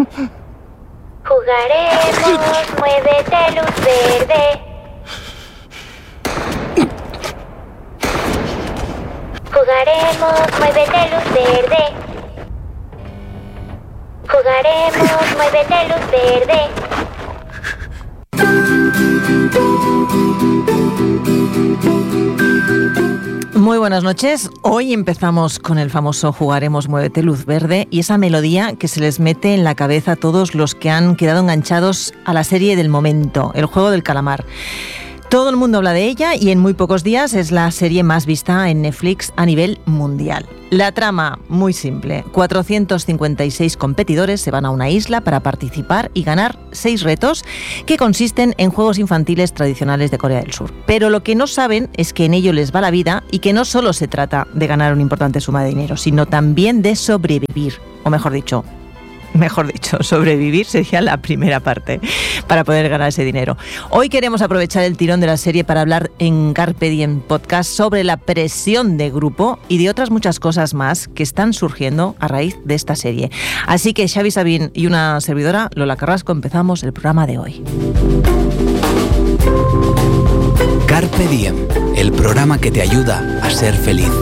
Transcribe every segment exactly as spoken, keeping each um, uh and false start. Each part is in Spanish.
Jugaremos, muévete, luz verde. Jugaremos, muévete, luz verde. Jugaremos, muévete, luz verde. Muy buenas noches. Hoy empezamos con el famoso Jugaremos, muévete, luz verde y esa melodía que se les mete en la cabeza a todos los que han quedado enganchados a la serie del momento, El Juego del Calamar. Todo el mundo habla de ella y en muy pocos días es la serie más vista en Netflix a nivel mundial. La trama, muy simple. cuatrocientos cincuenta y seis competidores se van a una isla para participar y ganar seis retos que consisten en juegos infantiles tradicionales de Corea del Sur. Pero lo que no saben es que en ello les va la vida y que no solo se trata de ganar una importante suma de dinero, sino también de sobrevivir, o mejor dicho, Mejor dicho, sobrevivir sería la primera parte para poder ganar ese dinero. Hoy queremos aprovechar el tirón de la serie para hablar en Carpe Diem Podcast sobre la presión de grupo y de otras muchas cosas más que están surgiendo a raíz de esta serie. Así que Xavi Sabín y una servidora, Lola Carrasco, empezamos el programa de hoy. Carpe Diem, el programa que te ayuda a ser feliz.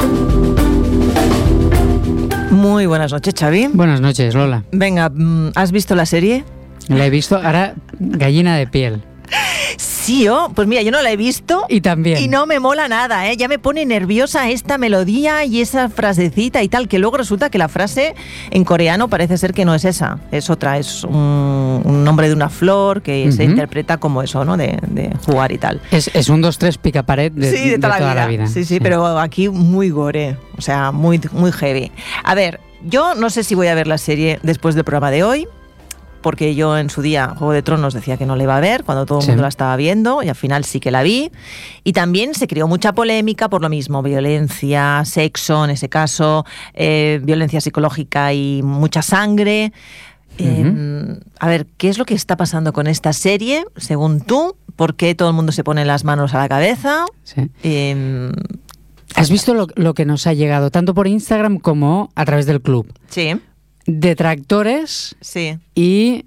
Muy buenas noches, Xavi. Buenas noches, Lola. Venga, ¿has visto la serie? La he visto, ahora gallina de piel. Sí, oh, pues mira, yo no la he visto. Y también. Y no me mola nada, ¿eh? Ya me pone nerviosa esta melodía y esa frasecita y tal, que luego resulta que la frase en coreano parece ser que no es esa, es otra, es un, un nombre de una flor que uh-huh. se interpreta como eso, ¿no? De, de jugar y tal. Es, es un, dos, tres, pica pared de, sí, de, toda, de toda la, vida. la vida. Sí, sí, sí, pero aquí muy gore, o sea, muy, muy heavy. A ver, yo no sé si voy a ver la serie después del programa de hoy, porque yo en su día, Juego de Tronos, decía que no la iba a ver cuando todo el mundo sí. la estaba viendo, y al final sí que la vi. Y también se creó mucha polémica por lo mismo, violencia, sexo en ese caso, eh, violencia psicológica y mucha sangre. Uh-huh. Eh, a ver, ¿qué es lo que está pasando con esta serie, según tú? ¿Por qué todo el mundo se pone las manos a la cabeza? Sí. Eh, ¿Has visto lo, lo que nos ha llegado, tanto por Instagram como a través del club? Sí. Detractores sí. y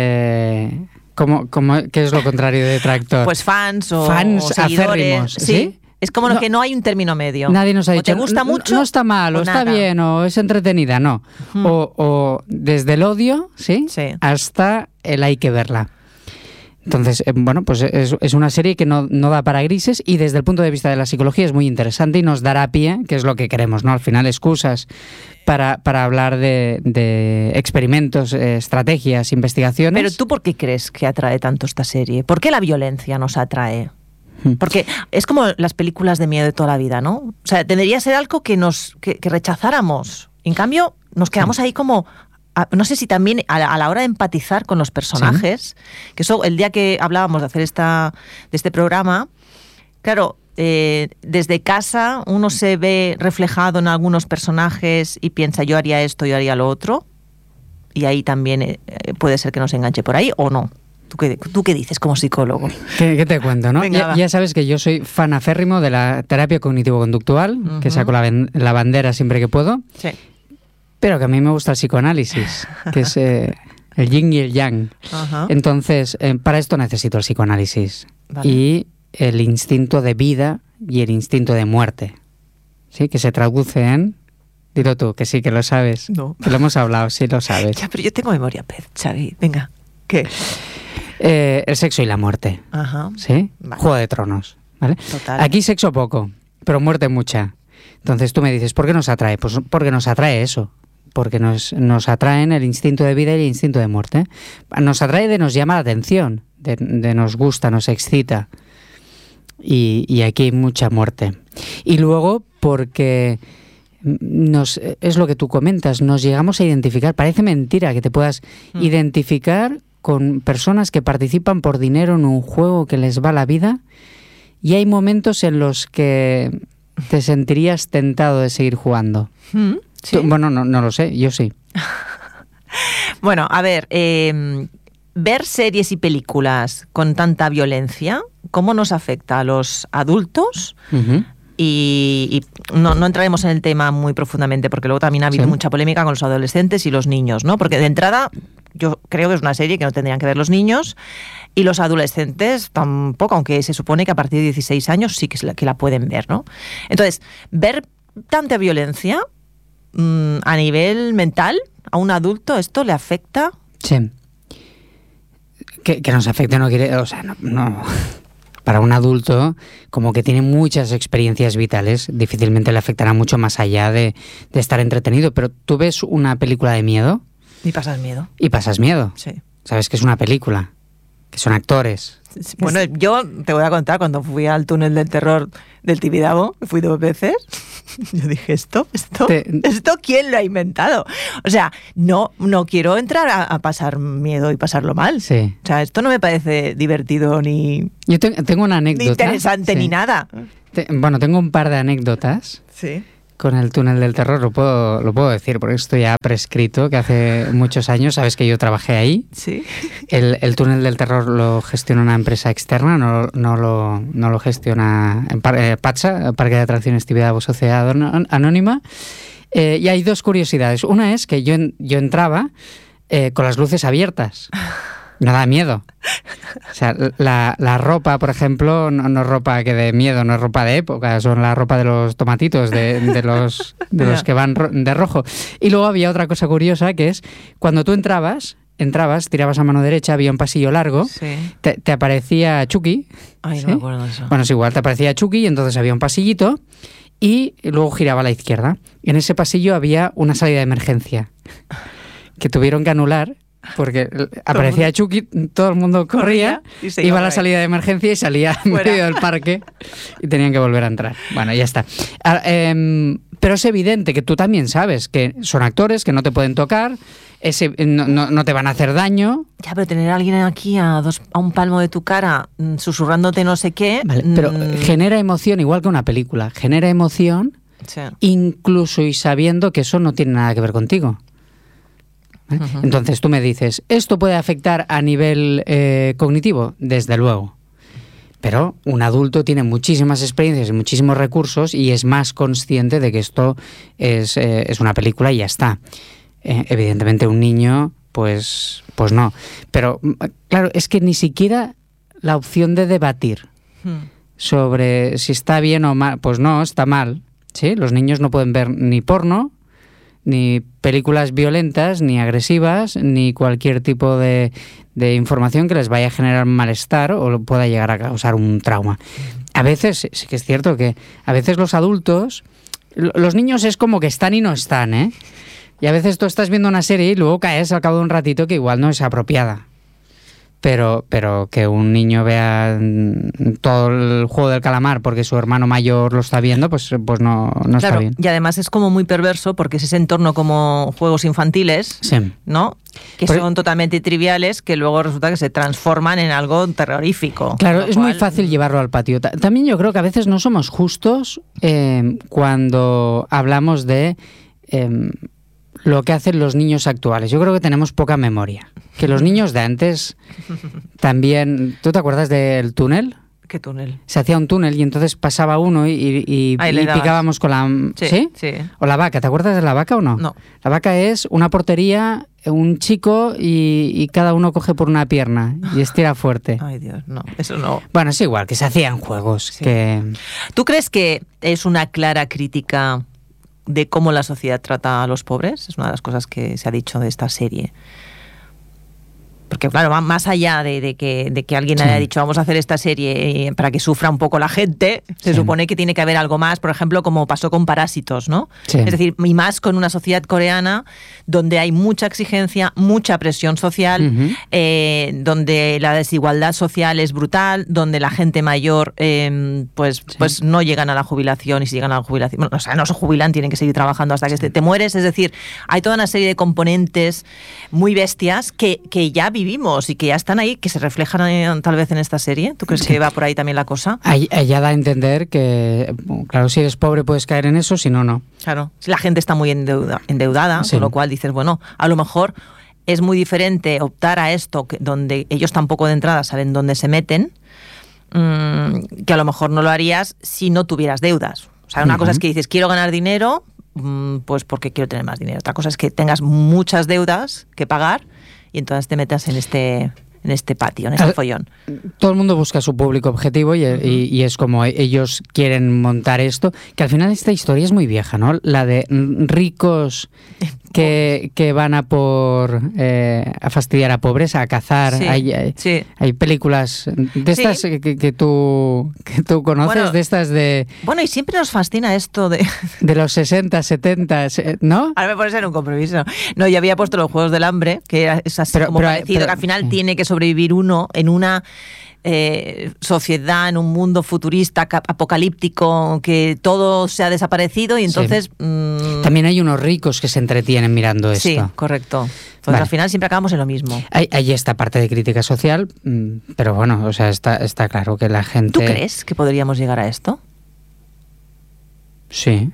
eh, ¿cómo, cómo, ¿qué es lo contrario de detractor? Pues fans o, fans o seguidores. Acérrimos, ¿sí? ¿sí? Es como no, lo que no hay un término medio. Nadie nos ha dicho, o te gusta mucho, no está mal, o, o está nada. bien, o es entretenida, no. Hmm. O, o desde el odio, ¿sí? sí, hasta el hay que verla. Entonces, eh, bueno, pues es, es una serie que no, no da para grises y desde el punto de vista de la psicología es muy interesante y nos dará pie, que es lo que queremos, ¿no? Al final, excusas para, para hablar de, de experimentos, eh, estrategias, investigaciones. Pero ¿tú por qué crees que atrae tanto esta serie? ¿Por qué la violencia nos atrae? Porque es como las películas de miedo de toda la vida, ¿no? O sea, tendría que ser algo que, nos, que, que rechazáramos. En cambio, nos quedamos sí. ahí como... No sé si también a la, a la hora de empatizar con los personajes, ¿sí? que eso el día que hablábamos de hacer esta de este programa, claro, eh, desde casa uno se ve reflejado en algunos personajes y piensa yo haría esto, yo haría lo otro, y ahí también eh, puede ser que nos enganche por ahí o no. ¿Tú qué, tú qué dices como psicólogo? ¿Qué, qué te cuento, no? Venga, ya, ya sabes que yo soy fan aférrimo de la terapia cognitivo-conductual, uh-huh. que saco la, la bandera siempre que puedo. Sí. Pero que a mí me gusta el psicoanálisis, que es eh, el yin y el yang. Uh-huh. Entonces, eh, para esto necesito el psicoanálisis. Vale. Y el instinto de vida y el instinto de muerte. ¿Sí? Que se traduce en... Dilo tú, que sí, que lo sabes. No. Que lo hemos hablado, sí lo sabes. Ya, pero yo tengo memoria pez, Xavi. Venga, ¿qué? Eh, el sexo y la muerte. Ajá. ¿Sí? Vale. Juego de Tronos. ¿Vale? Total. Aquí sexo poco, pero muerte mucha. Entonces tú me dices, ¿por qué nos atrae? Pues porque nos atrae eso. Porque nos, nos atraen el instinto de vida y el instinto de muerte. Nos atrae de nos llama la atención, de, de nos gusta, nos excita. Y, y aquí hay mucha muerte. Y luego porque nos, es lo que tú comentas, nos llegamos a identificar. Parece mentira que te puedas mm. identificar con personas que participan por dinero en un juego que les va la vida. Y hay momentos en los que te sentirías tentado de seguir jugando. Mm. ¿Sí? Tú, bueno, no, no lo sé, yo sí. Bueno, a ver, eh, ver series y películas con tanta violencia, ¿cómo nos afecta a los adultos? Uh-huh. Y, y no, no entraremos en el tema muy profundamente porque luego también ha habido sí. mucha polémica con los adolescentes y los niños, ¿no? Porque de entrada yo creo que es una serie que no tendrían que ver los niños y los adolescentes tampoco, aunque se supone que a partir de dieciséis años sí que, es la, que la pueden ver, ¿no? Entonces, ver tanta violencia mmm, a nivel mental a un adulto, ¿esto le afecta? Sí. Que, que nos afecte no quiere... O sea, no... no. Para un adulto, como que tiene muchas experiencias vitales, difícilmente le afectará mucho más allá de, de estar entretenido. Pero tú ves una película de miedo... Y pasas miedo. Y pasas miedo. Sí. Sabes que es una película, que son actores. Bueno, yo te voy a contar, cuando fui al túnel del terror del Tibidabo, fui dos veces, yo dije, ¿esto? ¿Esto? Te... ¿Esto quién lo ha inventado? O sea, no, no quiero entrar a, a pasar miedo y pasarlo mal. Sí. O sea, esto no me parece divertido ni... Yo te, tengo una anécdota. Ni interesante, sí. ni nada. Te, bueno, tengo un par de anécdotas. Sí. Con el túnel del terror, lo puedo, lo puedo decir, porque esto ya ha prescrito, que hace muchos años, sabes que yo trabajé ahí. Sí. El, el túnel del terror lo gestiona una empresa externa, no, no, lo, no lo gestiona en par, eh, PATSA, Parque de Atracciones Tibidabo Sociedad Anónima. Eh, y hay dos curiosidades. Una es que yo, yo entraba eh, con las luces abiertas. No da miedo. O sea, la, la ropa, por ejemplo, no, no es ropa que de miedo, no es ropa de época, son la ropa de los tomatitos, de, de los de los que van ro- de rojo. Y luego había otra cosa curiosa, que es cuando tú entrabas, entrabas, tirabas a mano derecha, había un pasillo largo, sí. te, te aparecía Chucky. Ay, ¿sí? no me acuerdo de eso. Bueno, es igual, te aparecía Chucky y entonces había un pasillito y luego giraba a la izquierda. En ese pasillo había una salida de emergencia que tuvieron que anular. Porque aparecía Chucky, todo el mundo corría, y se iba, iba a la salida de emergencia y salía en medio del parque y tenían que volver a entrar. Bueno, ya está. Ah, eh, pero es evidente que tú también sabes que son actores, que no te pueden tocar, ese, no, no, no te van a hacer daño. Ya, pero tener a alguien aquí a, dos, a un palmo de tu cara, susurrándote no sé qué... Vale, pero mmm... genera emoción, igual que una película, genera emoción, sí. Incluso y sabiendo que eso no tiene nada que ver contigo. Uh-huh. Entonces tú me dices, ¿esto puede afectar a nivel eh, cognitivo? Desde luego. Pero un adulto tiene muchísimas experiencias y muchísimos recursos y es más consciente de que esto es, eh, es una película y ya está. Eh, evidentemente un niño, pues, pues no. Pero claro, es que ni siquiera la opción de debatir uh-huh. sobre si está bien o mal, pues no, está mal. ¿Sí? Los niños no pueden ver ni porno, ni películas violentas, ni agresivas, ni cualquier tipo de, de información que les vaya a generar malestar o pueda llegar a causar un trauma. A veces, sí que es cierto que a veces los adultos, los niños es como que están y no están, ¿eh? Y a veces tú estás viendo una serie y luego caes al cabo de un ratito que igual no es apropiada. Pero, pero que un niño vea todo el juego del calamar porque su hermano mayor lo está viendo, pues, pues no, no claro, está bien. Y además es como muy perverso porque es ese entorno como juegos infantiles, sí. ¿no? Que Por... son totalmente triviales, que luego resulta que se transforman en algo terrorífico. Claro, es cual... muy fácil llevarlo al patio. También yo creo que a veces no somos justos eh, cuando hablamos de... Eh, lo que hacen los niños actuales. Yo creo que tenemos poca memoria. Que los niños de antes también... ¿Tú te acuerdas del túnel? ¿Qué túnel? Se hacía un túnel y entonces pasaba uno y, y, y picábamos con la... Sí, ¿sí? sí. O la vaca. ¿Te acuerdas de la vaca o no? No. La vaca es una portería, un chico y, y cada uno coge por una pierna y estira fuerte. Ay, Dios, no. Eso no. Bueno, es igual, que se hacían juegos. Sí. Que... ¿Tú crees que es una clara crítica de cómo la sociedad trata a los pobres? Es una de las cosas que se ha dicho de esta serie. Porque claro, va más allá de, de, que, de que alguien sí. haya dicho vamos a hacer esta serie para que sufra un poco la gente, se sí. supone que tiene que haber algo más, por ejemplo, como pasó con Parásitos, ¿no? Sí. Es decir, y más con una sociedad coreana donde hay mucha exigencia, mucha presión social, uh-huh. eh, donde la desigualdad social es brutal, donde la gente mayor eh, pues, sí. pues no llegan a la jubilación y si llegan a la jubilación, bueno, o sea, no se jubilan, tienen que seguir trabajando hasta que sí. te, te mueres. Es decir, hay toda una serie de componentes muy bestias que, que ya vivimos y que ya están ahí, que se reflejan en, tal vez en esta serie. ¿Tú crees sí. que va por ahí también la cosa? Ella da a entender que, claro, si eres pobre puedes caer en eso, si no, no. Claro, la gente está muy endeuda, endeudada, sí. con lo cual dices, bueno, a lo mejor es muy diferente optar a esto, que, donde ellos tampoco de entrada saben dónde se meten, mmm, que a lo mejor no lo harías si no tuvieras deudas. O sea, una uh-huh. cosa es que dices, quiero ganar dinero, mmm, pues porque quiero tener más dinero. Otra cosa es que tengas muchas deudas que pagar y entonces te metas en este... en este patio, en este Al, follón. Todo el mundo busca su público objetivo y, uh-huh. y, y es como ellos quieren montar esto, que al final esta historia es muy vieja, ¿no? La de ricos que, que van a por eh, a fastidiar a pobres, a cazar. Sí, hay, hay, sí. hay películas de estas sí. que, que, tú, que tú conoces, bueno, de estas de... Bueno, y siempre nos fascina esto de... de los sesenta, setenta, ¿no? Ahora me pones en un compromiso. No, yo había puesto los Juegos del Hambre, que es así pero, como pero, parecido, pero, que al final sí. tiene que sobrevivir uno en una eh, sociedad, en un mundo futurista, apocalíptico, que todo se ha desaparecido y entonces... Sí. Mmm... También hay unos ricos que se entretienen mirando esto. Sí, correcto. Entonces vale. al final siempre acabamos en lo mismo. Hay, hay esta parte de crítica social, pero bueno, o sea, está, está claro que la gente... ¿Tú crees que podríamos llegar a esto? Sí.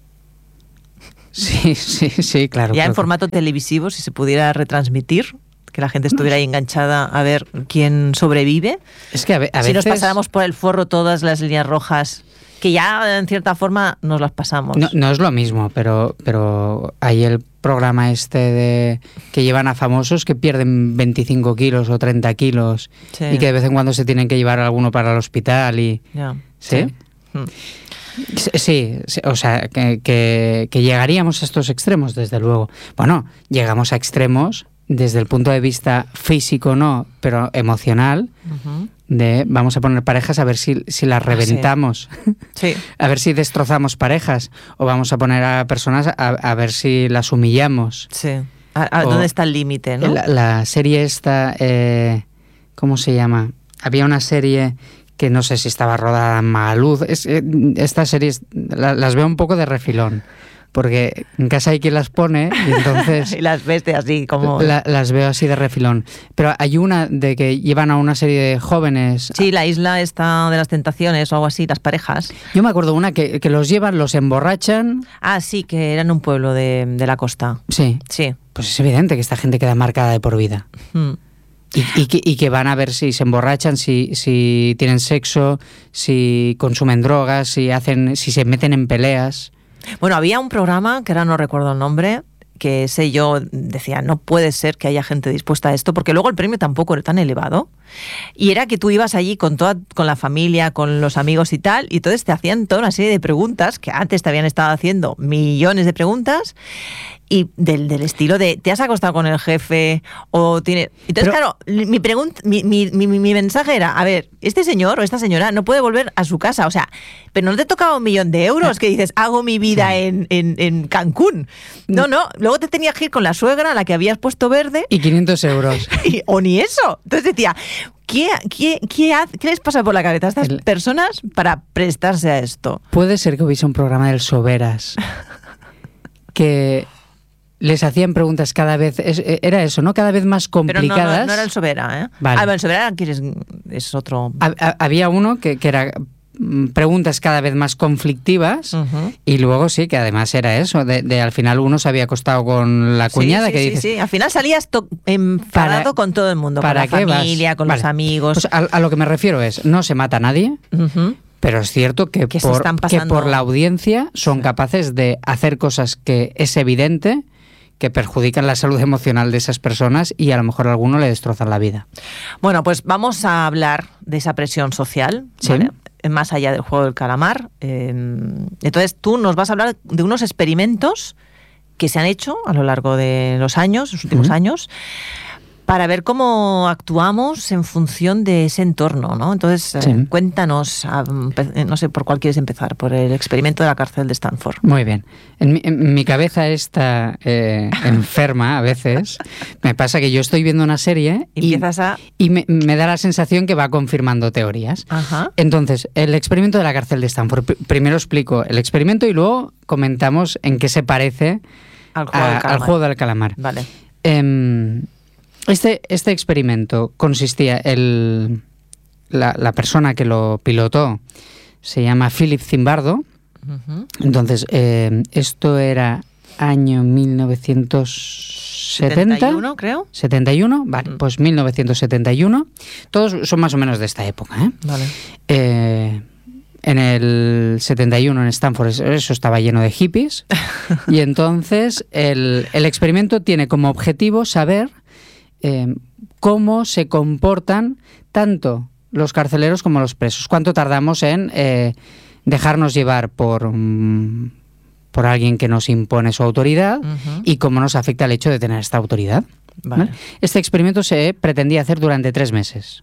Sí, sí, sí, claro. Ya claro. en formato televisivo, si se pudiera retransmitir, que la gente estuviera ahí enganchada a ver quién sobrevive. Es que a, ve, a si veces... nos pasáramos por el forro todas las líneas rojas, que ya en cierta forma nos las pasamos. No, no es lo mismo, pero, pero hay el programa este de que llevan a famosos que pierden veinticinco kilos o treinta kilos sí. y que de vez en cuando se tienen que llevar a alguno para el hospital y... Ya. ¿Sí? sí. Hmm. Sí, sí, o sea, que, que, que llegaríamos a estos extremos, desde luego. Bueno, llegamos a extremos desde el punto de vista físico, no, pero emocional, uh-huh. de vamos a poner parejas a ver si, si las reventamos, sí. Sí. a ver si destrozamos parejas, o vamos a poner a personas a, a ver si las humillamos. Sí. ¿A, a dónde está el límite, no? La, la serie esta, eh, ¿cómo se llama? Había una serie... que no sé si estaba rodada en Magaluz. Es, eh, estas series la, las veo un poco de refilón, porque en casa hay quien las pone y entonces... y las ves así como... La, las veo así de refilón. Pero hay una de que llevan a una serie de jóvenes... Sí, la isla está de las tentaciones o algo así, las parejas. Yo me acuerdo una que, que los llevan, los emborrachan... Ah, sí, que era en un pueblo de, de la costa. Sí. Sí. Pues es evidente que esta gente queda marcada de por vida. Mm. Y, y, que, y que van a ver si se emborrachan, si, si tienen sexo, si consumen drogas, si hacen, si se meten en peleas. Bueno, había un programa, que ahora no recuerdo el nombre, que sé yo, decía, no puede ser que haya gente dispuesta a esto, porque luego el premio tampoco era tan elevado. Y era que tú ibas allí con toda, con la familia, con los amigos y tal, y entonces te hacían toda una serie de preguntas, que antes te habían estado haciendo millones de preguntas, y del, del estilo de ¿te has acostado con el jefe? O tiene... Entonces, Pero... claro, mi, pregunta, mi, mi, mi, mi mensaje era, a ver, este señor o esta señora no puede volver a su casa, o sea, pero no te tocaba un millón de euros que dices, hago mi vida sí. en, en, en Cancún. No, no, luego te tenías que ir con la suegra a la que habías puesto verde. Y quinientos euros. y, o ni eso. Entonces decía, ¿qué, qué, qué, ¿qué les pasa por la cabeza a estas el... personas para prestarse a esto? Puede ser que hubiese un programa del Soberas que... les hacían preguntas cada vez, es, era eso, ¿no? Cada vez más complicadas. Pero no, no, no era el Sobera, ¿eh? Vale. Ah, bueno, el Sobera es, es otro... Había uno que, que era preguntas cada vez más conflictivas uh-huh. y luego sí, que además era eso, de, de al final uno se había acostado con la cuñada sí, sí, que sí, dices... Sí, al final salías to- enfadado para, con todo el mundo, con la familia, vas? con vale. los amigos. Pues a, a lo que me refiero es, no se mata a nadie... Uh-huh. Pero es cierto que, que, por, están que por la audiencia son sí. capaces de hacer cosas que es evidente que perjudican la salud emocional de esas personas y a lo mejor a alguno le destrozan la vida. Bueno, pues vamos a hablar de esa presión social, ¿sí? ¿vale? Más allá del juego del calamar. Eh, entonces tú nos vas a hablar de unos experimentos que se han hecho a lo largo de los años, los últimos uh-huh. años, para ver cómo actuamos en función de ese entorno, ¿no? Entonces, sí. eh, cuéntanos, eh, no sé por cuál quieres empezar, por el experimento de la cárcel de Stanford. Muy bien. En mi, en mi cabeza está eh, enferma a veces. Me pasa que yo estoy viendo una serie y, a... y me, me da la sensación que va confirmando teorías. Ajá. Entonces, el experimento de la cárcel de Stanford. P- primero explico el experimento y luego comentamos en qué se parece al juego, a, del, calamar. al juego del calamar. Vale. Eh, Este, este experimento consistía, el, la, la persona que lo pilotó se llama Philip Zimbardo. Uh-huh. Entonces, eh, esto era año mil novecientos setenta. setenta y uno, creo. setenta y uno, vale, uh-huh. Pues mil novecientos setenta y uno. Todos son más o menos de esta época, ¿eh? Vale. Eh, en el setenta y uno en Stanford eso estaba lleno de hippies. Y entonces el, el experimento tiene como objetivo saber... eh, cómo se comportan tanto los carceleros como los presos. ¿Cuánto tardamos en eh, dejarnos llevar por, um, por alguien que nos impone su autoridad uh-huh. y cómo nos afecta el hecho de tener esta autoridad? Vale. ¿Vale? Este experimento se pretendía hacer durante tres meses.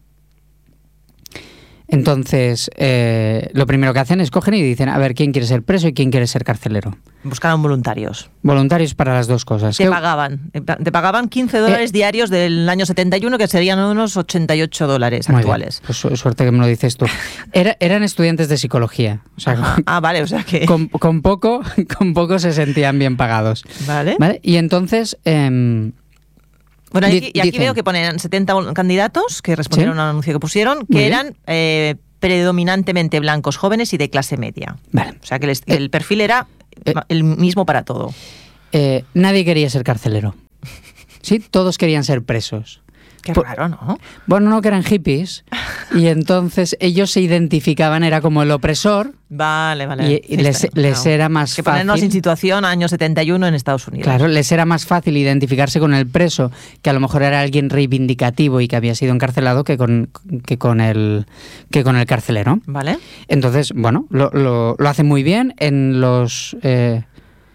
Entonces, eh, lo primero que hacen es cogen y dicen, a ver, ¿quién quiere ser preso y quién quiere ser carcelero? Buscaron voluntarios. Voluntarios para las dos cosas. Te ¿Qué? pagaban. Te pagaban quince dólares Eh, diarios del año setenta y uno, que serían unos ochenta y ocho dólares Muy actuales. bien, pues su- suerte que me lo dices tú. Era, eran estudiantes de psicología. O sea, Ah, ah, vale, o sea que... con, con poco, con poco se sentían bien pagados. Vale. ¿Vale? Y entonces... Eh, Bueno, Di- aquí, y aquí dicen- veo que ponen setenta vol- candidatos que respondieron Sí. a un anuncio que pusieron, Muy que bien. eran eh, predominantemente blancos jóvenes y de clase media. Vale. O sea que el, est- Eh, el perfil era eh, el mismo para todo. eh, nadie quería ser carcelero. ¿Sí? Todos querían ser presos. Qué Por- raro, ¿no? Bueno, no, que eran hippies. Y entonces ellos se identificaban, era como el opresor. Vale, vale. Y- y Sí, les- está, les claro. era más que ponernos fácil. en situación año setenta y uno en Estados Unidos. Claro, les era más fácil identificarse con el preso, que a lo mejor era alguien reivindicativo y que había sido encarcelado, que con, que con, el, que con el carcelero. Vale. Entonces, bueno, lo, lo, lo hacen muy bien en los eh,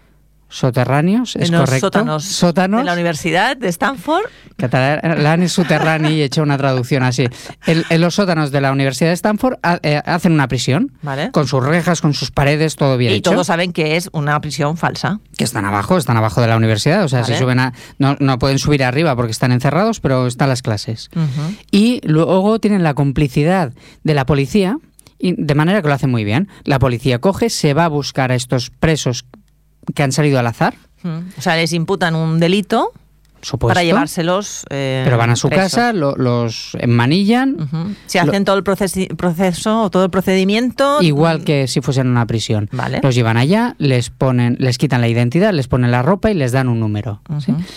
soterráneos, ¿es en los correcto? sótanos, Sótanos. de la Universidad de Stanford. Catalán es subterráneo y he hecho una traducción así. En, en los sótanos de la Universidad de Stanford ha- eh, hacen una prisión, Vale. con sus rejas, con sus paredes, todo bien Y hecho. todos saben que es una prisión falsa. Que están abajo, están abajo de la universidad, o sea, Vale. si suben a, no, no pueden subir arriba porque están encerrados, pero están las clases. Ujú. Y luego tienen la complicidad de la policía, y de manera que lo hacen muy bien. La policía coge, se va a buscar a estos presos que han salido al azar, Mm. O sea, les imputan un delito supuesto, para llevárselos. eh, pero van a su presos. casa, lo- los enmanillan, Ujú. Se hacen todo el procesi- proceso o todo el procedimiento. igual que si fuesen en una prisión. Vale. Los llevan allá, les ponen, les quitan la identidad, les ponen la ropa y les dan un número. ¿sí? Ujú.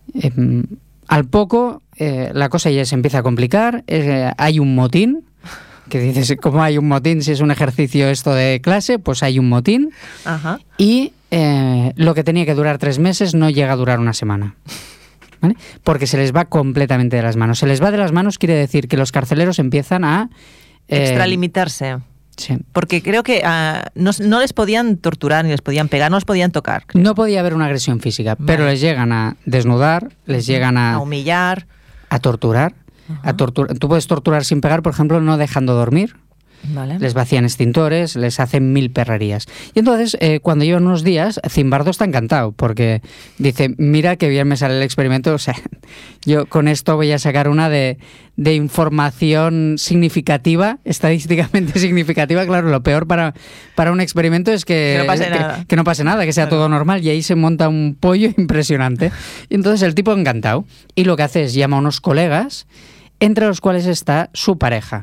Eh, al poco, eh, la cosa ya se empieza a complicar, eh, hay un motín, que dices, ¿cómo hay un motín si es un ejercicio esto de clase? Pues hay un motín Ajá. y eh, lo que tenía que durar tres meses no llega a durar una semana. ¿Vale? Porque se les va completamente de las manos. Se les va de las manos quiere decir que los carceleros empiezan a... eh, Extralimitarse. sí. Porque creo que ah, no, no les podían torturar ni les podían pegar, no les podían tocar. creo. No podía haber una agresión física, Vale. pero les llegan a desnudar, les llegan A a, humillar. a torturar. A tortura. Tú puedes torturar sin pegar, por ejemplo, no dejando dormir. Vale. Les vacían extintores, les hacen mil perrerías. Y entonces, eh, cuando llevan unos días, Zimbardo está encantado, porque dice, mira qué bien me sale el experimento, o sea, yo con esto voy a sacar una de, de información significativa, estadísticamente significativa. Claro, lo peor para, para un experimento es que, Que no pase que- nada. que no pase nada, que sea Claro. todo normal, y ahí se monta un pollo impresionante. Y entonces el tipo encantado, y lo que hace es llama a unos colegas, entre los cuales está su pareja,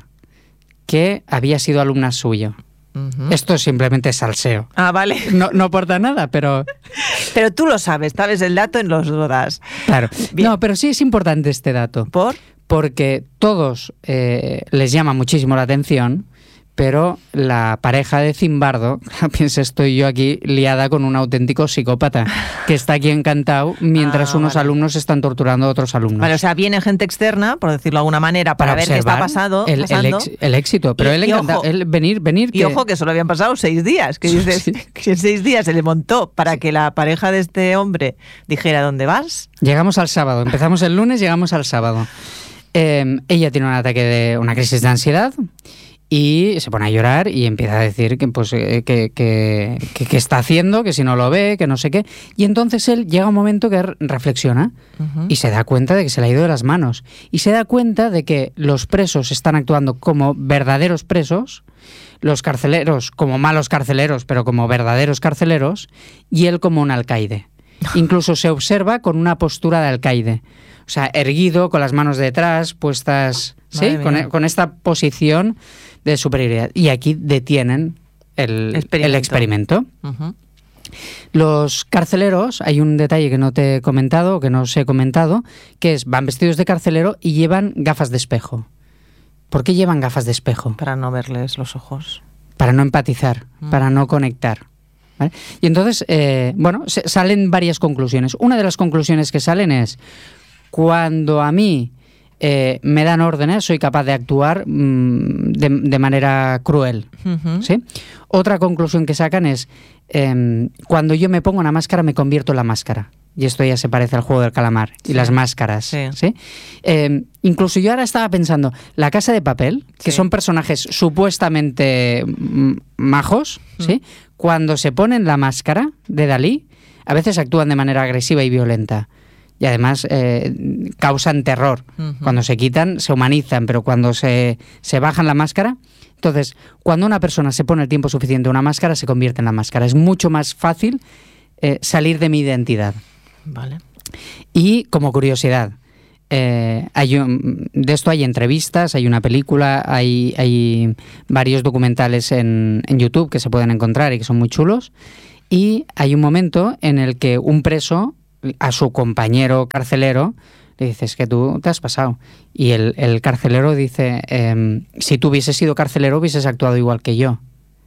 que había sido alumna suyo. Ujú. Esto es simplemente salseo. Ah, vale. No, no aporta nada, pero Pero tú lo sabes, sabes el dato en los lo das. claro. Bien. No, pero sí es importante este dato, ¿Por? porque todos eh, les llama muchísimo la atención, pero la pareja de Zimbardo, piensa, estoy yo aquí liada con un auténtico psicópata que está aquí encantado mientras Ah, unos vale. alumnos están torturando a otros alumnos. Vale, o sea, viene gente externa, por decirlo de alguna manera, para, ver qué está observar pasado, el, el pasando. ex- el éxito, pero Y- él y encantado, ojo- él venir, venir. Y que- ojo que solo habían pasado seis días. Que Sí, dices sí. que en seis días se le montó para que la pareja de este hombre dijera dónde vas. Llegamos al sábado, empezamos el lunes, llegamos al sábado. Eh, ella tiene un ataque de una crisis de ansiedad y se pone a llorar y empieza a decir que pues eh, que, que, que- que está haciendo, que si no lo ve, que no sé qué. Y entonces él llega un momento que re- reflexiona Ujú. y se da cuenta de que se le ha ido de las manos. Y se da cuenta de que los presos están actuando como verdaderos presos, los carceleros como malos carceleros, pero como verdaderos carceleros, y él como un alcaide. Incluso se observa con una postura de alcaide. O sea, erguido, con las manos detrás, puestas, ¿sí? Madre Con, mía. e- con esta posición de superioridad. Y aquí detienen el Experimento. el experimento. Ujú. Los carceleros, hay un detalle que no te he comentado, que no os he comentado, que es, van vestidos de carcelero y llevan gafas de espejo. ¿Por qué llevan gafas de espejo? Para no verles los ojos. Para no empatizar, Mm. para no conectar. ¿Vale? Y entonces, eh, bueno, se- salen varias conclusiones. Una de las conclusiones que salen es, cuando a mí eh, me dan órdenes, soy capaz de actuar mmm, de, de manera cruel. Ujú. ¿Sí? Otra conclusión que sacan es, eh, cuando yo me pongo una máscara, me convierto en la máscara. Y esto ya se parece al juego del calamar y Sí. las máscaras. Sí. ¿Sí? Eh, incluso yo ahora estaba pensando, La Casa de Papel, que Sí. son personajes supuestamente mm, majos, ¿sí? Cuando se ponen la máscara de Dalí, a veces actúan de manera agresiva y violenta. Y además eh, causan terror. Ujú. Cuando se quitan, se humanizan, pero cuando se, se bajan la máscara... Entonces, cuando una persona se pone el tiempo suficiente una máscara, se convierte en la máscara. Es mucho más fácil eh, salir de mi identidad. Vale. Y como curiosidad, eh, hay un- de esto hay entrevistas, hay una película, hay, hay varios documentales en, en YouTube que se pueden encontrar y que son muy chulos. Y hay un momento en el que un preso a su compañero carcelero le dice, es que tú te has pasado. Y el, el carcelero dice, em, si tú hubieses sido carcelero hubieses actuado igual que yo.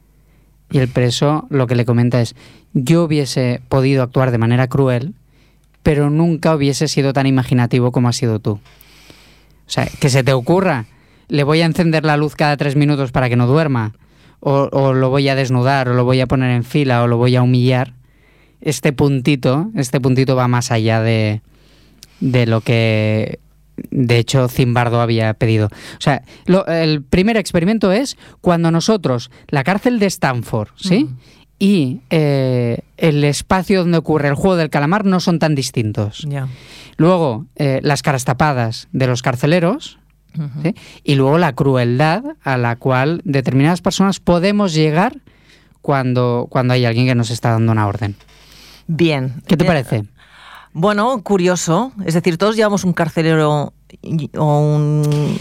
Y el preso lo que le comenta es, yo hubiese podido actuar de manera cruel, pero nunca hubiese sido tan imaginativo como has sido tú. O sea, que se te ocurra, le voy a encender la luz cada tres minutos para que no duerma, o, o lo voy a desnudar, o lo voy a poner en fila, o lo voy a humillar. Este puntito, este puntito va más allá de, de lo que, de hecho, Zimbardo había pedido. O sea, lo- el primer experimento es cuando nosotros, la cárcel de Stanford, ¿sí? Mm. Y eh, el espacio donde ocurre el juego del calamar no son tan distintos. Ya. Luego, eh, las caras tapadas de los carceleros, Ujú. ¿sí? Y luego la crueldad a la cual determinadas personas podemos llegar cuando, cuando hay alguien que nos está dando una orden. Bien. ¿Qué te Eh, parece? Bueno, curioso. Es decir, todos llevamos un carcelero y- o un,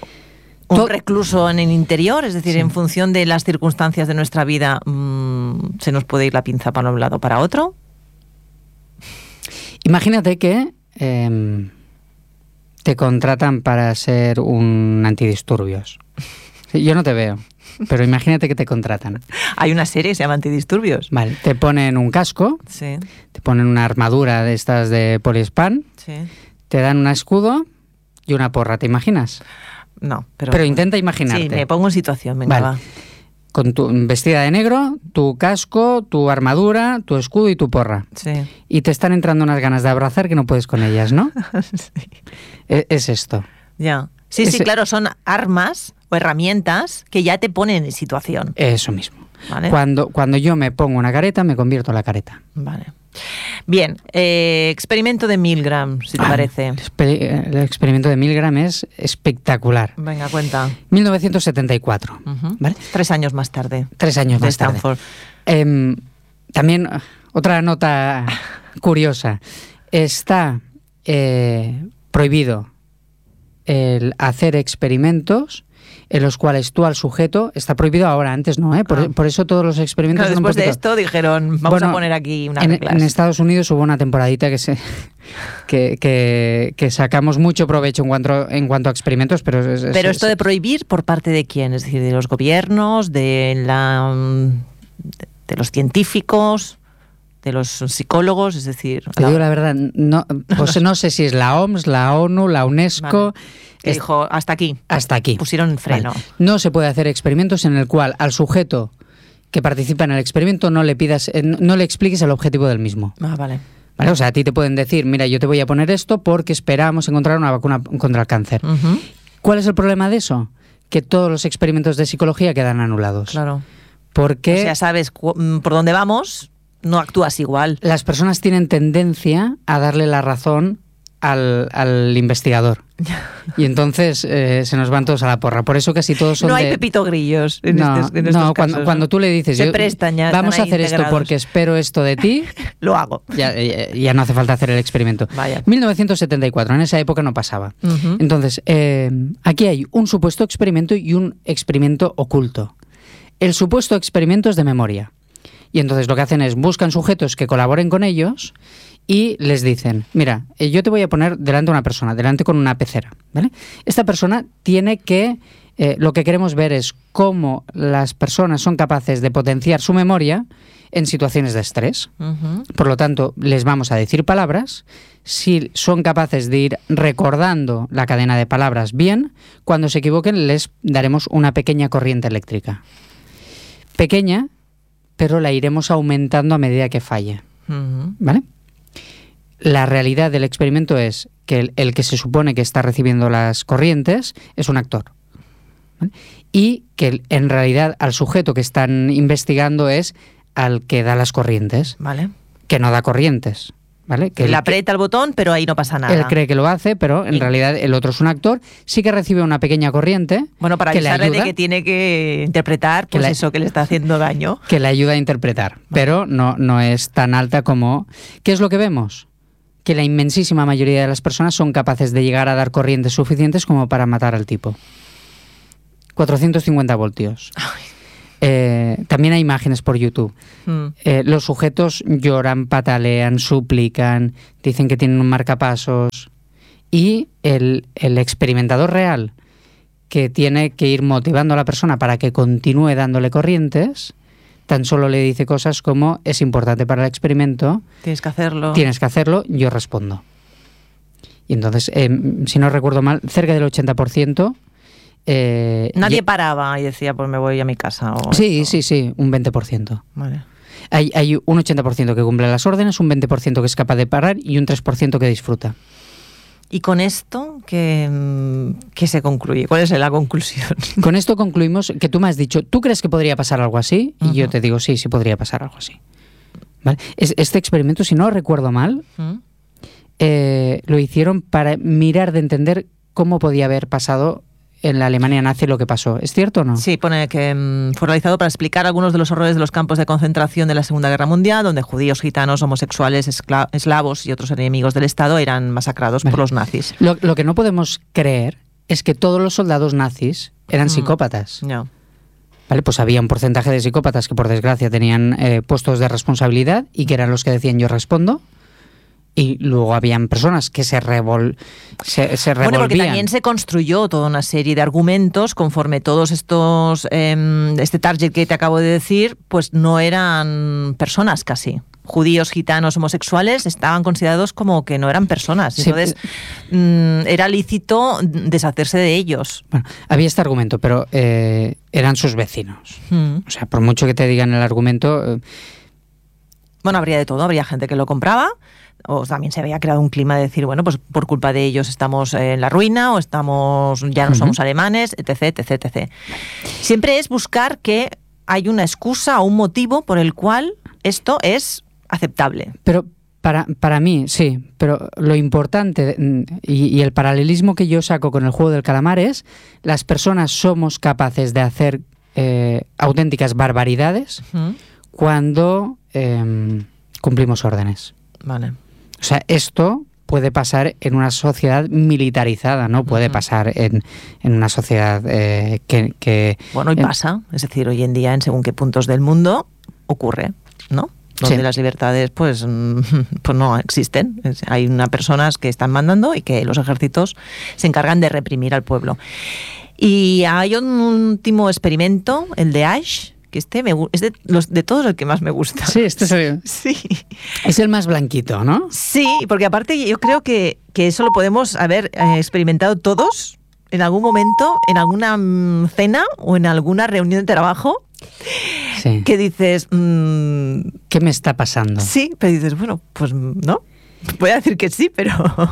un To- recluso en el interior. Es decir, Sí. en función de las circunstancias de nuestra vida, mmm, se nos puede ir la pinza para un lado o para otro. Imagínate que eh, te contratan para ser un antidisturbios. Sí, yo no te veo, pero imagínate que te contratan. Hay una serie que se llama Antidisturbios. Vale, te ponen un casco, Sí, te ponen una armadura de estas de poliespan, sí. te dan un escudo y una porra, ¿te imaginas? No, pero... Pero intenta imaginarte. Sí, me pongo en situación, venga, Vale. va. Con tu vestida de negro, tu casco, tu armadura, tu escudo y tu porra. Sí. Y te están entrando unas ganas de abrazar que no puedes con ellas, ¿no? Sí. E- Es esto. Ya. Sí, sí, Ese- claro, son armas o herramientas que ya te ponen en situación. Eso mismo. Vale. Cuando, cuando yo me pongo una careta, me convierto en la careta. Vale. Bien, eh, experimento de Milgram, si te Ah, parece. El, exper- el experimento de Milgram es espectacular. Venga, cuenta. mil novecientos setenta y cuatro. Ujú. ¿Vale? Tres años más tarde. Tres años de más tarde. Stanford. Em, también ah, otra nota curiosa. Está eh, prohibido el hacer experimentos en los cuales tú al sujeto, está prohibido ahora, antes no, ¿eh? Por, Ah. por eso todos los experimentos Claro, son un después de poquito- esto dijeron, vamos Bueno, a poner aquí una en, regla. en Estados Unidos hubo una temporadita que se que, que, que sacamos mucho provecho en cuanto, en cuanto a experimentos, pero... es- es- Pero es- esto de prohibir, ¿por parte de quién? Es decir, de los gobiernos, de la mm, de, de los científicos, de los psicólogos, es decir... Te digo la verdad, no, pues no sé si es la O M S, la ONU, la UNESCO... Vale. Que es- dijo, hasta aquí, hasta aquí. pusieron freno. Vale. No se puede hacer experimentos en el cual al sujeto que participa en el experimento no le pidas, eh, no no le expliques el objetivo del mismo. Ah, vale. ¿Vale? O sea, a ti te pueden decir, mira, yo te voy a poner esto porque esperamos encontrar una vacuna contra el cáncer. Ujú, ¿Cuál es el problema de eso? Que todos los experimentos de psicología quedan anulados. claro. Porque O sea, sabes cu- mm, por dónde vamos, no actúas igual. las personas tienen tendencia a darle la razón al, al investigador. Y entonces eh, se nos van todos a la porra. Por eso casi todos son No hay de... pepito grillos en, no, estos, en no, estos cuando, casos, cuando ¿no? tú le dices, Se yo- prestan ya, vamos a están ahí hacer esto integrados. porque espero esto de ti, Lo hago. ya, ya, ya no hace falta hacer el experimento. Vaya. mil novecientos setenta y cuatro, en esa época no pasaba. Ujú. Entonces, eh, aquí hay un supuesto experimento y un experimento oculto. El supuesto experimento es de memoria. Y entonces lo que hacen es buscan sujetos que colaboren con ellos y les dicen, mira, eh, yo te voy a poner delante de una persona, delante con una pecera, ¿vale? Esta persona tiene que, eh, lo que queremos ver es cómo las personas son capaces de potenciar su memoria en situaciones de estrés. Ujú. Por lo tanto, les vamos a decir palabras. Si son capaces de ir recordando la cadena de palabras bien, cuando se equivoquen les daremos una pequeña corriente eléctrica. Pequeña, pero la iremos aumentando a medida que falle. Ujú. ¿Vale? La realidad del experimento es que el, el que se supone que está recibiendo las corrientes es un actor. ¿Vale? Y que el- en realidad al sujeto que están investigando es al que da las corrientes, Vale. que no da corrientes. ¿Vale? Que Que le él- aprieta el botón, pero ahí no pasa nada. él cree que lo hace, pero en Y- realidad el otro es un actor. Sí que recibe una pequeña corriente Bueno, para que le avisarle de ayuda. que tiene que interpretar Que pues la- eso que le está haciendo daño. que le ayuda a interpretar, pero no, no es tan alta como... ¿Qué es lo que vemos? Que la inmensísima mayoría de las personas son capaces de llegar a dar corrientes suficientes como para matar al tipo. cuatrocientos cincuenta voltios. Eh, también hay imágenes por YouTube. Mm. Eh, los sujetos lloran, patalean, suplican, dicen que tienen un marcapasos. Y el, el experimentador real, que tiene que ir motivando a la persona para que continúe dándole corrientes, tan solo le dice cosas como: es importante para el experimento, Tienes que hacerlo. tienes que hacerlo, yo respondo. Y entonces, eh, si no recuerdo mal, cerca del ochenta por ciento... Eh, Nadie ye- paraba y decía, pues me voy a mi casa. O Sí, esto. sí, sí, un veinte por ciento. Vale. Hay, hay un ochenta por ciento que cumple las órdenes, un veinte por ciento que es capaz de parar y un tres por ciento que disfruta. Y con esto, ¿qué, mm, qué se concluye? ¿Cuál es la conclusión? Con esto concluimos que tú me has dicho, ¿tú crees que podría pasar algo así? Y yo Ujú. te digo, sí, sí podría pasar algo así. ¿Vale? Es- Este experimento, si no recuerdo mal, ¿Mm? eh, lo hicieron para mirar de entender cómo podía haber pasado en la Alemania nazi lo que pasó. ¿Es cierto o no? Sí, pone que mm, fue realizado para explicar algunos de los horrores de los campos de concentración de la Segunda Guerra Mundial, donde judíos, gitanos, homosexuales, escla- eslavos y otros enemigos del Estado eran masacrados Vale. por los nazis. Lo, lo que no podemos creer es que todos los soldados nazis eran Mm. psicópatas. No. ¿Vale? Pues había un porcentaje de psicópatas que por desgracia tenían eh, puestos de responsabilidad y que eran los que decían yo respondo. Y luego habían personas que se, revol se, se Bueno, porque revolvían. también se construyó toda una serie de argumentos conforme todos estos, eh, este target que te acabo de decir, pues no eran personas casi. Judíos, gitanos, homosexuales estaban considerados como que no eran personas. Sí. Entonces, mm, era lícito deshacerse de ellos. Bueno, había este argumento, pero eh, eran sus vecinos. Mm. O sea, por mucho que te digan el argumento, eh, Bueno, habría de todo, habría gente que lo compraba, o también se había creado un clima de decir, bueno, pues por culpa de ellos estamos en la ruina, o estamos, ya no Ujú. somos alemanes, etc, etc, etc. Siempre es buscar que hay una excusa o un motivo por el cual esto es aceptable. pero para, para mí, sí, pero lo importante mm, y, y el paralelismo que yo saco con el juego del calamar es las personas somos capaces de hacer eh, auténticas barbaridades Ujú. cuando eh, cumplimos órdenes. Vale. O sea, esto puede pasar en una sociedad militarizada, no puede Ujú. pasar en, en una sociedad eh, que, que... Bueno, y en- pasa, es decir, hoy en día en según qué puntos del mundo ocurre, ¿no? Donde Sí. las libertades pues, mm, pues no existen. Es- Hay unas personas que están mandando y que los ejércitos se encargan de reprimir al pueblo. Y hay un último experimento, el de Ash, que este me gu- es de, los, de todos el que más me gusta. Sí, este es el, Sí. es el más blanquito, ¿no? Sí, porque aparte yo creo que, que eso lo podemos haber eh, experimentado todos en algún momento, en alguna mm, cena o en alguna reunión de trabajo, Sí. que dices, mm, ¿Qué me está pasando? sí, pero dices, bueno, pues no. Voy a decir que sí, pero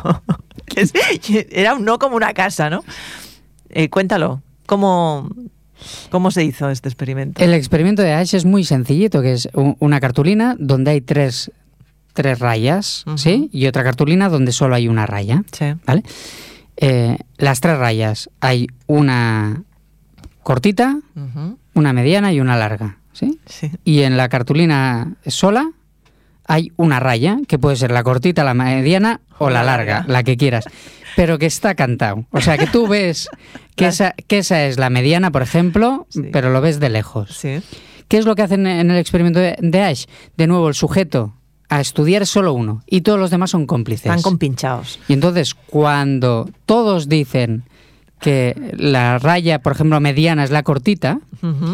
es- era un no como una casa, ¿no? Eh, cuéntalo, ¿cómo, ¿cómo se hizo este experimento? El experimento de Ash es muy sencillito, que es u- una cartulina donde hay tres, tres rayas, Ujú. ¿sí? Y otra cartulina donde solo hay una raya, Sí. ¿vale? Eh, las tres rayas, hay una cortita, Ujú. una mediana y una larga, ¿sí? Sí. Y en la cartulina sola hay una raya, que puede ser la cortita, la mediana o la larga, la que quieras, pero que está cantado. O sea, que tú ves que esa, que esa es la mediana, por ejemplo, Sí. pero lo ves de lejos. Sí. ¿Qué es lo que hacen en el experimento de, de Ash? De nuevo, el sujeto a estudiar es solo uno y todos los demás son cómplices. Están compinchados. Y entonces, cuando todos dicen que la raya, por ejemplo, mediana es la cortita, Ujú.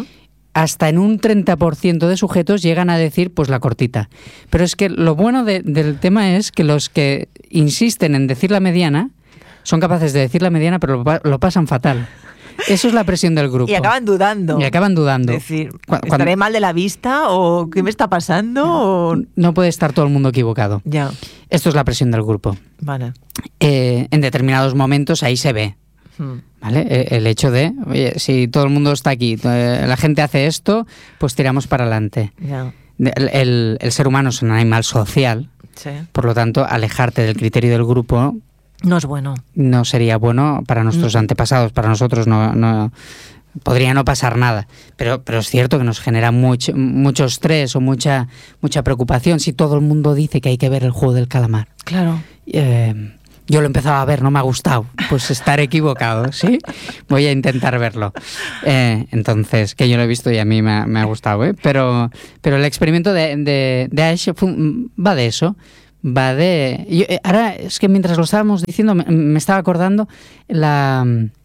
hasta en un treinta por ciento de sujetos llegan a decir pues la cortita. Pero es que lo bueno de, del tema es que los que insisten en decir la mediana son capaces de decir la mediana, pero lo, lo pasan fatal. Eso es la presión del grupo. Y acaban dudando. Y acaban dudando. Es decir, Cu- ¿estaré cuando- mal de la vista o qué me está pasando? O... No puede estar todo el mundo equivocado. Ya, Esto es la presión del grupo. vale. Eh, en determinados momentos ahí se ve. Hmm. ¿Vale? Eh, El hecho de, oye, si todo el mundo está aquí, eh, la gente hace esto, pues tiramos para adelante. Ya, De- El, el- el ser humano es un animal social, sí. por lo tanto, alejarte del criterio del grupo No es bueno. no sería bueno para nuestros Mm. antepasados, para nosotros no, no podría no pasar nada, pero pero es cierto que nos genera mucho mucho estrés o mucha mucha preocupación si todo el mundo dice que hay que ver el juego del calamar. Claro. Eh, yo lo empezaba a ver, no me ha gustado, pues estar equivocado, ¿sí? Voy a intentar verlo. Eh, entonces, que yo lo he visto y a mí me ha, me ha gustado, ¿eh? Pero, pero el experimento de, de, de Ash fue- va de eso. Va de... yo, eh, ahora es que mientras lo estábamos diciendo me, me estaba acordando la,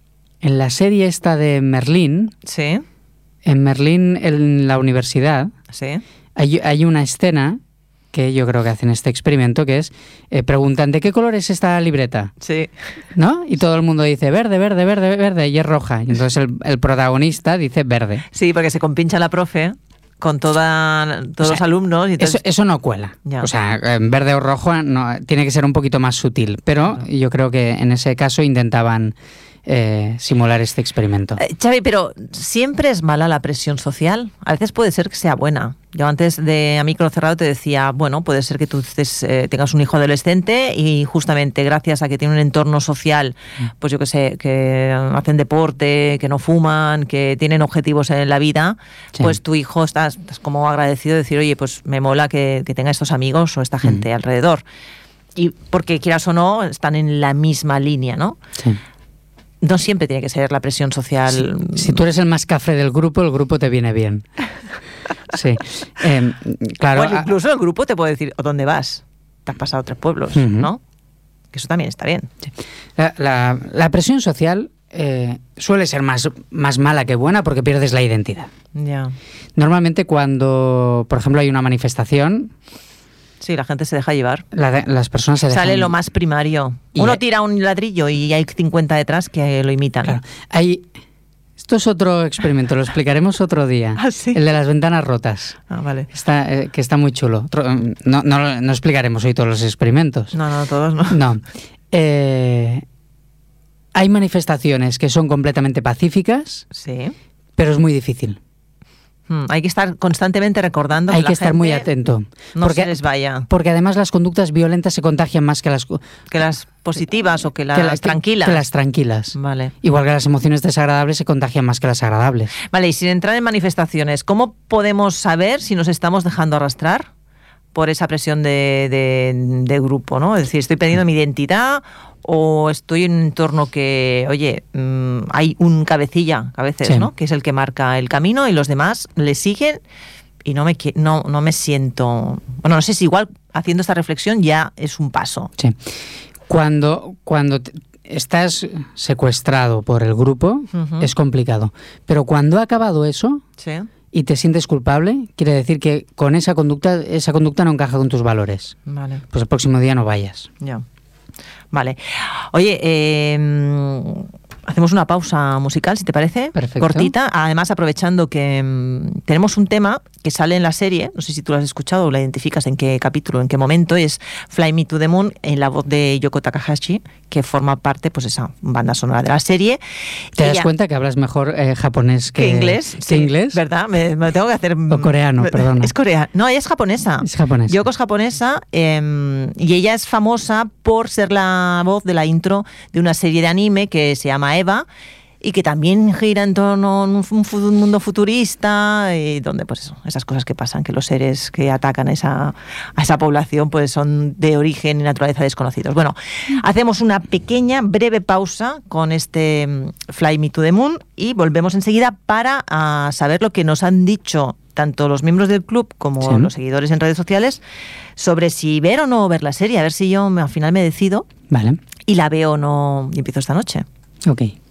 en la serie esta de Merlín, Sí, en Merlín en la universidad, sí. hay, hay una escena que yo creo que hacen este experimento que es, eh, preguntan ¿de qué color es esta libreta? Sí. ¿No? Y todo el mundo dice verde, verde, verde, verde y es roja. Y entonces el, el protagonista dice verde. Sí, porque se compincha la profe con toda, todos O sea, los alumnos. Y entonces... Eso, eso no cuela. Ya. O sea, en verde o rojo no, tiene que ser un poquito más sutil. Pero Claro. yo creo que en ese caso intentaban eh, simular este experimento. Eh, Xavi, pero ¿siempre es mala la presión social? A veces puede ser que sea buena. Yo antes de a micro cerrado te decía, bueno, puede ser que tú estés, eh, tengas un hijo adolescente y justamente gracias a que tiene un entorno social, pues yo que sé, que hacen deporte, que no fuman, que tienen objetivos en la vida, Sí. pues tu hijo estás, estás como agradecido de decir, oye, pues me mola que, que tenga estos amigos o esta gente Mm. alrededor. Y porque quieras o no, están en la misma línea, ¿no? Sí. No siempre tiene que ser la presión social. Si, si tú eres el más cafre del grupo, el grupo te viene bien. Sí. Eh, claro. Bueno, a- incluso el grupo te puede decir, ¿o dónde vas? Te has pasado tres pueblos, Ujú. ¿no? Que eso también está bien. La, la- la presión social eh, suele ser más, más mala que buena porque pierdes la identidad. Ya. Normalmente cuando, por ejemplo, hay una manifestación, Sí, la gente se deja llevar. la- las personas se dejan... Sale lo más primario. Y Uno hay- tira un ladrillo y hay cincuenta detrás que lo imitan. Claro. Hay... Esto es otro experimento, lo explicaremos otro día. Ah, ¿sí? El de las ventanas rotas. Ah, vale. Está, eh, que está muy chulo. Otro- no, no, no explicaremos hoy todos los experimentos. No, no, todos no. No. Eh, hay manifestaciones que son completamente pacíficas, Sí. pero es muy difícil. Hmm, Hay que estar constantemente recordando Hay la que estar gente muy atento. No porque, se les vaya. porque además las conductas violentas se contagian más que las, que Que las positivas o que las la- que- tranquilas. que las tranquilas. Vale. Igual que las emociones desagradables se contagian más que las agradables. Vale, y sin entrar en manifestaciones, ¿cómo podemos saber si nos estamos dejando arrastrar por esa presión de, de- de grupo, ¿no? Es decir, estoy perdiendo mi identidad o estoy en un entorno que, oye, mm, hay un cabecilla a veces, Sí. ¿no? Que es el que marca el camino y los demás le siguen y no me, qui- no, no me siento... Bueno, no sé si igual haciendo esta reflexión ya es un paso. Sí. Cuando, cuando te- estás secuestrado por el grupo, Ujú. es complicado. Pero cuando ha acabado eso Sí. y te sientes culpable, quiere decir que con esa conducta, esa conducta no encaja con tus valores. Vale. Pues el próximo día no vayas. Ya. Vale. Oye, eh, hacemos una pausa musical, si te parece. Perfecto. Cortita. Además, aprovechando que mm, tenemos un tema que sale en la serie, no sé si tú lo has escuchado o la identificas en qué capítulo, en qué momento, es Fly Me to the Moon, en la voz de Yoko Takahashi, que forma parte, pues esa banda sonora de la serie. ¿Te das Ella- cuenta que hablas mejor eh, japonés que, que inglés? que Sí, inglés? ¿verdad? Me, me tengo que hacer... O coreano, me- perdona. Es coreano. No, ella es japonesa. Es japonesa. Yoko es japonesa eh, y ella es famosa por ser la voz de la intro de una serie de anime que se llama Eva y que también gira en torno a un, fu- fu- un mundo futurista y donde pues eso, esas cosas que pasan, que los seres que atacan a esa, a esa población pues son de origen y naturaleza desconocidos. Bueno, hacemos una pequeña, breve pausa con este mm, Fly Me to the Moon y volvemos enseguida para ah, saber lo que nos han dicho tanto los miembros del club como Sí. los seguidores en redes sociales sobre si ver o no ver la serie, a ver si yo me- al final me decido Vale. y la veo o no y empiezo esta noche. Ok.